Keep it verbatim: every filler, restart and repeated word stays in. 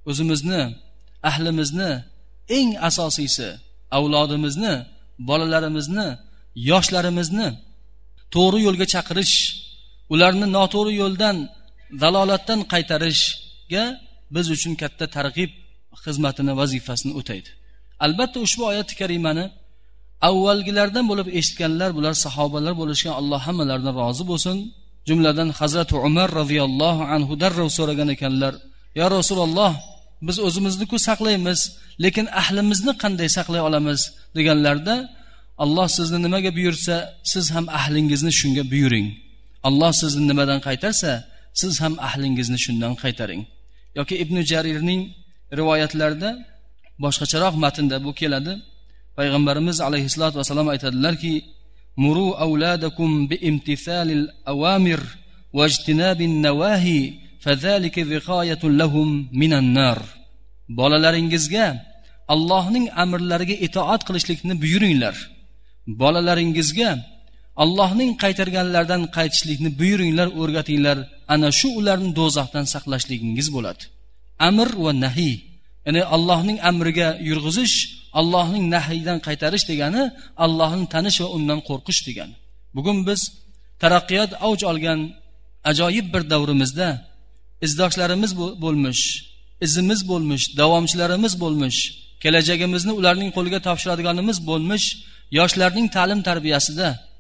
o'zimizni, ahlimizni, eng asosiysi avlodimizni, bolalarimizni, yoshlarimizni to'g'ri yo'lga chaqirish, ularni noto'g'ri yo'ldan, dalolatdan qaytarishga biz uchun katta targ'ib xizmatini, vazifasini o'taydi. Albatta ushbu oyat-i karimani avvalgilardan bo'lib eshitganlar, bular sahobalar bo'lishgan, Alloh hammalaridan rozi bo'lsin. Jumladan Hazrat Umar radhiyallohu anhu darrov so'ragan ekanlar: "Ya Rasululloh, biz o'zimizni-ku saqlaymiz, lekin ahlimizni qanday saqlay olamiz?" deganlarda, Alloh sizni nimaga buyursa, siz ham ahlingizni shunga buyuring. Alloh sizni nimadan qaytarsa, siz ham ahlingizni shundan qaytaring. Yoki Ibn Jarirning rivoyatlarida boshqacharoq matnda bu keladi. Payg'ambarimiz alayhissalatu vasallam aytadilarki: "Muru auladakum bi imtithalil awamir wa ijtinabin nawahi, fazalika wiqayatun lahum minan nar." Bolalaringizga Allohning amrlariga itoat qilishlikni buyuringlar. Bolalaringizga Allohning qaytarganlardan qaytishlikni buyuringlar, o'rgatinglar. Ana shu ularni do'zaxdan saqlashligingiz bo'ladi. Amr va nahiy, ya'ni Allohning amriga yurg'izish, Allohning nahyidan qaytarish degani Allohni tanish va undan qo'rqish degani. Bugun biz taraqqiyot avj olgan ajoyib bir davrimizda izdoshlarimiz bo'lmish, izimiz bo'lmish, davomchilarimiz bo'lmish, kelajagimizni ularning qo'liga topshiradiganimiz bo'lmish yoshlarning ta'lim tarbiyasida